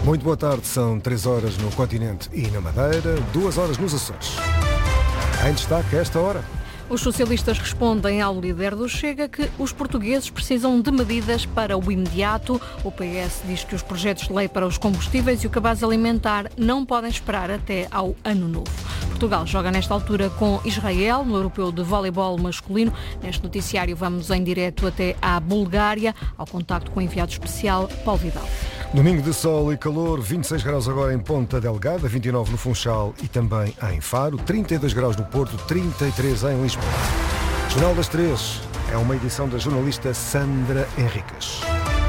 Muito boa tarde, são 3 horas no continente e na Madeira, 2 horas nos Açores. Em destaque a esta hora. Os socialistas respondem ao líder do Chega que os portugueses precisam de medidas para o imediato. O PS diz que os projetos de lei para os combustíveis e o cabaz alimentar não podem esperar até ao ano novo. Portugal joga nesta altura com Israel no Europeu de Voleibol Masculino. Neste noticiário vamos em direto até à Bulgária, ao contacto com o enviado especial Paulo Vidal. Domingo de sol e calor, 26 graus agora em Ponta Delgada, 29 no Funchal e também em Faro, 32 graus no Porto, 33 em Lisboa. Jornal das 3 é uma edição da jornalista Sandra Henriques.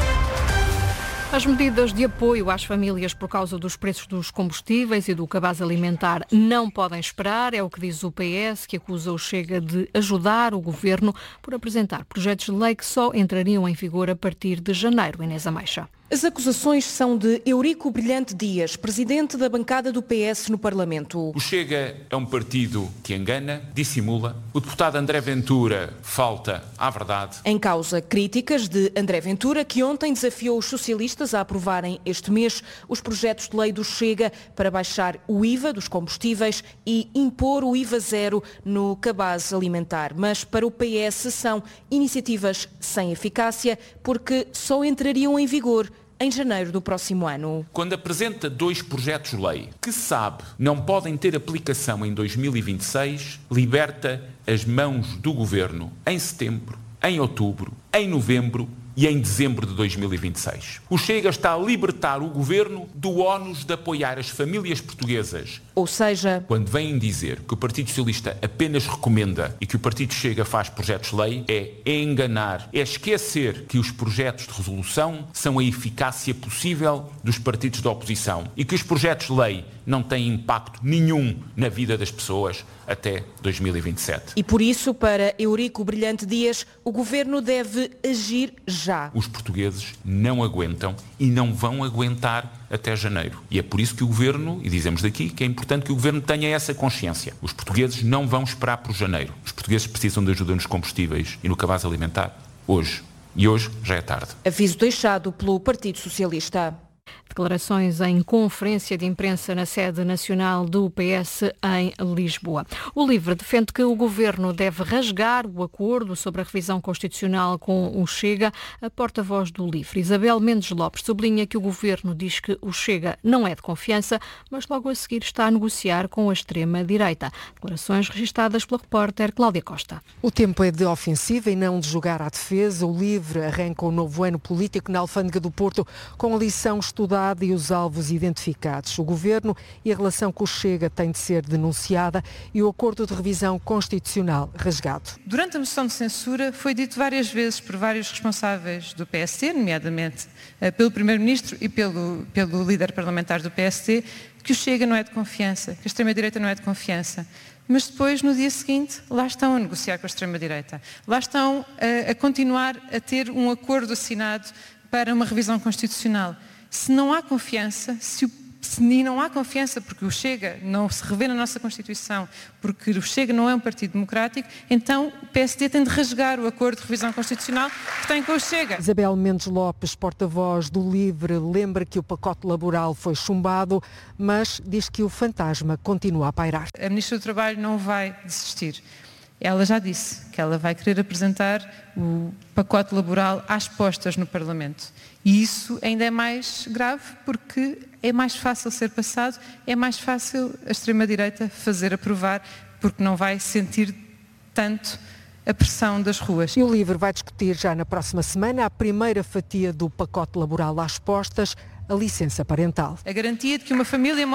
As medidas de apoio às famílias por causa dos preços dos combustíveis e do cabaz alimentar não podem esperar, é o que diz o PS, que acusa o Chega de ajudar o Governo por apresentar projetos de lei que só entrariam em vigor a partir de janeiro. Inês Ameixa. As acusações são de Eurico Brilhante Dias, presidente da bancada do PS no Parlamento. O Chega é um partido que engana, dissimula. O deputado André Ventura falta à verdade. Em causa críticas de André Ventura, que ontem desafiou os socialistas a aprovarem este mês os projetos de lei do Chega para baixar o IVA dos combustíveis e impor o IVA zero no cabaz alimentar. Mas para o PS são iniciativas sem eficácia porque só entrariam em vigor em janeiro do próximo ano. Quando apresenta 2 projetos de lei que sabe não podem ter aplicação em 2026, liberta as mãos do Governo em setembro, em outubro, em novembro e em dezembro de 2026. O Chega está a libertar o Governo do ónus de apoiar as famílias portuguesas. Ou seja, quando vêm dizer que o Partido Socialista apenas recomenda e que o Partido Chega faz projetos de lei, é enganar, é esquecer que os projetos de resolução são a eficácia possível dos partidos da oposição e que os projetos de lei não têm impacto nenhum na vida das pessoas até 2027. E por isso, para Eurico Brilhante Dias, o Governo deve agir já. Os portugueses não aguentam e não vão aguentar até janeiro. E é por isso que o Governo, e dizemos daqui, que é importante que o Governo tenha essa consciência. Os portugueses não vão esperar por janeiro. Os portugueses precisam de ajuda nos combustíveis e no cabaz alimentar hoje. E hoje já é tarde. Aviso deixado pelo Partido Socialista. Declarações em conferência de imprensa na sede nacional do PS em Lisboa. O LIVRE defende que o Governo deve rasgar o acordo sobre a revisão constitucional com o Chega. A porta-voz do LIVRE, Isabel Mendes Lopes, sublinha que o Governo diz que o Chega não é de confiança, mas logo a seguir está a negociar com a extrema-direita. Declarações registadas pela repórter Cláudia Costa. O tempo é de ofensiva e não de jogar à defesa. O LIVRE arranca o novo ano político na Alfândega do Porto com a lição estudada e os alvos identificados. O Governo e a relação com o Chega têm de ser denunciada e o acordo de revisão constitucional rasgado. Durante a moção de censura foi dito várias vezes por vários responsáveis do PSD, nomeadamente pelo Primeiro-Ministro e pelo líder parlamentar do PSD, que o Chega não é de confiança, que a extrema-direita não é de confiança. Mas depois, no dia seguinte, lá estão a negociar com a extrema-direita. Lá estão a continuar a ter um acordo assinado para uma revisão constitucional. Se não há confiança, se não há confiança porque o Chega não se revê na nossa Constituição, porque o Chega não é um partido democrático, então o PSD tem de rasgar o acordo de revisão constitucional que tem com o Chega. Isabel Mendes Lopes, porta-voz do LIVRE, lembra que o pacote laboral foi chumbado, mas diz que o fantasma continua a pairar. A Ministra do Trabalho não vai desistir. Ela já disse que ela vai querer apresentar o pacote laboral às postas no Parlamento. E isso ainda é mais grave porque é mais fácil ser passado, é mais fácil a extrema-direita fazer aprovar porque não vai sentir tanto a pressão das ruas. E o LIVRE vai discutir já na próxima semana a primeira fatia do pacote laboral às postas, a licença parental. A garantia de que uma família